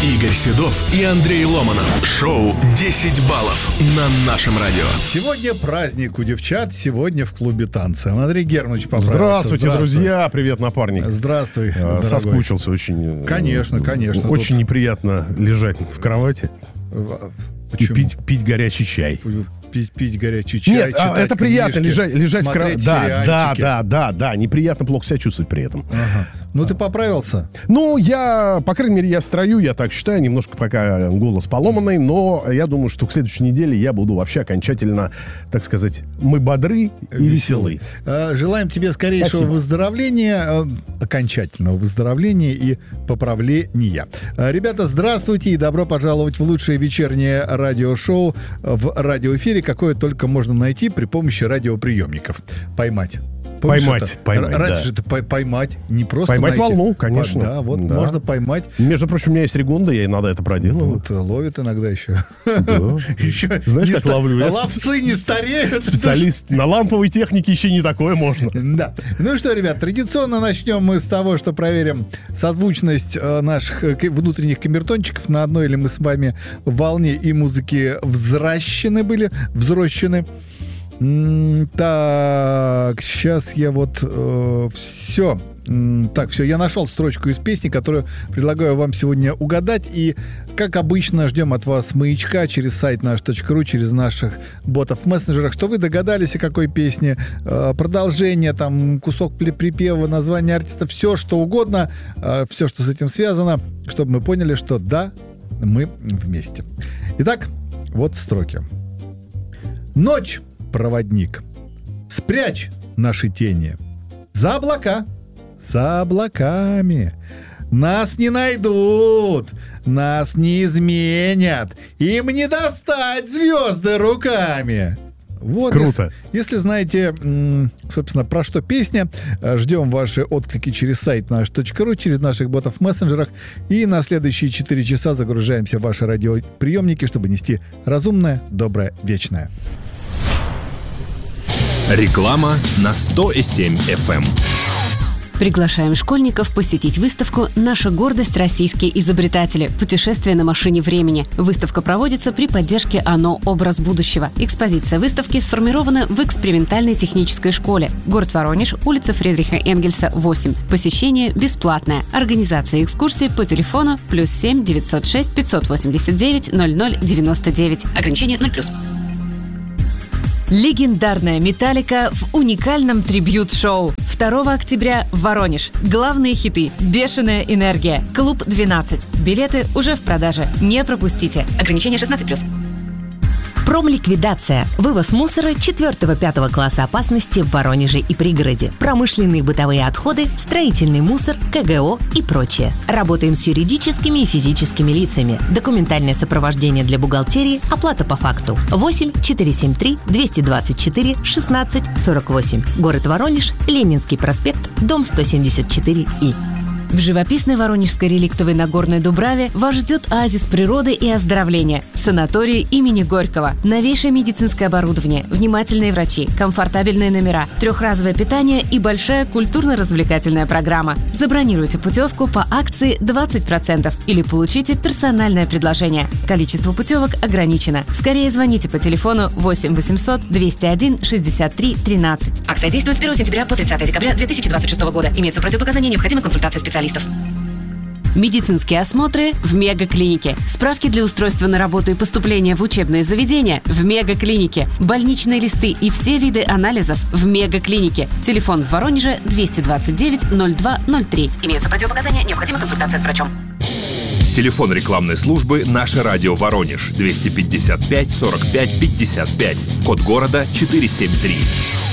Игорь Седов и Андрей Ломанов. Шоу «10 баллов» на нашем радио. Сегодня праздник у девчат, сегодня в клубе танца. Андрей Германович поправился. Здравствуйте, друзья. Привет, напарник. Здравствуй, дорогой. Соскучился очень. Конечно. Очень тут... неприятно лежать в кровати. Почему? И пить горячий чай. Пить горячий чай. Нет, это приятно лежать в кровати. Да, неприятно плохо себя чувствовать при этом. Ага. Ну, ты поправился? Ну, по крайней мере, я в строю, я так считаю, немножко пока голос поломанный, но я думаю, что к следующей неделе я буду вообще окончательно, так сказать, мы бодры и веселы. Желаем тебе скорейшего выздоровления, окончательного выздоровления и поправления. Ребята, здравствуйте и добро пожаловать в лучшее вечернее радиошоу в радиоэфире, какое только можно найти при помощи радиоприемников. Поймать. Поймать, раньше же это поймать, не просто поймать найти. волну, конечно. Да, можно поймать. Между прочим, у меня есть регонда, я иногда это проделываю. Вот, ловит иногда еще. Да. Знаешь, как ловлю? Ловцы не стареют. Специалист на ламповой технике еще не такое можно. Да. Ну что, ребят, традиционно начнем мы с того, что проверим созвучность наших внутренних камертончиков. На одной ли мы с вами в волне и музыки взращены. Так, сейчас я все. Так, все, я нашел строчку из песни, которую предлагаю вам сегодня угадать. И, как обычно, ждем от вас маячка через сайт наш.ру, через наших ботов в мессенджерах, что вы догадались, о какой песне, продолжение, там, кусок припева, название артиста, все, что угодно, все, что с этим связано, чтобы мы поняли, что да, мы вместе. Итак, вот строки. Ночь, проводник, спрячь наши тени за облака, за облаками. Нас не найдут, нас не изменят, им не достать звезды руками. Вот. Круто. Если знаете, собственно, про что песня, ждем ваши отклики через сайт наш.ру, через наших ботов в мессенджерах. И на следующие 4 часа загружаемся в ваши радиоприемники, чтобы нести разумное, доброе, вечное. Реклама на 100,7 FM. Приглашаем школьников посетить выставку «Наша гордость. Российские изобретатели. Путешествие на машине времени». Выставка проводится при поддержке ОНО «Образ будущего». Экспозиция выставки сформирована в экспериментальной технической школе. Город Воронеж, улица Фридриха Энгельса, 8. Посещение бесплатное. Организация экскурсии по телефону +7 906 589 0099. Ограничение 0+. Легендарная «Металлика» в уникальном трибьют-шоу. 2 октября в Воронеж. Главные хиты «Бешеная энергия», «Клуб 12». Билеты уже в продаже. Не пропустите. Ограничение 16+. Промликвидация. Вывоз мусора 4-5 класса опасности в Воронеже и пригороде. Промышленные бытовые отходы, строительный мусор, КГО и прочее. Работаем с юридическими и физическими лицами. Документальное сопровождение для бухгалтерии, оплата по факту. 8 473 224 16 48. Город Воронеж, Ленинский проспект, дом 174И. В живописной воронежской реликтовой Нагорной Дубраве вас ждет оазис природы и оздоровления. Санаторий имени Горького. Новейшее медицинское оборудование, внимательные врачи, комфортабельные номера, 3-разовое питание и большая культурно-развлекательная программа. Забронируйте путевку по акции 20% или получите персональное предложение. Количество путевок ограничено. Скорее звоните по телефону 8 800 201 63 13. Акция действует с 1 сентября по 30 декабря 2026 года. Имеются противопоказания, необходимы консультации специалистов. Медицинские осмотры в Мегаклинике. Справки для устройства на работу и поступления в учебные заведения в Мегаклинике. Больничные листы и все виды анализов в Мегаклинике. Телефон в Воронеже 229 02 03. Имеются противопоказания, необходима консультация с врачом. Телефон рекламной службы «Наше радио Воронеж» 255 45 55. Код города 473.